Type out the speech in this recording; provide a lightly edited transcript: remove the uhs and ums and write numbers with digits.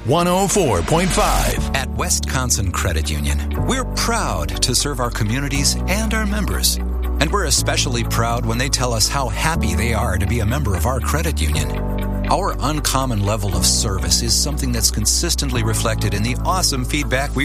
104.5. At Wisconsin Credit Union, we're proud to serve our communities and our members. And we're especially proud when they tell us how happy they are to be a member of our credit union. Our uncommon level of service is something that's consistently reflected in the awesome feedback we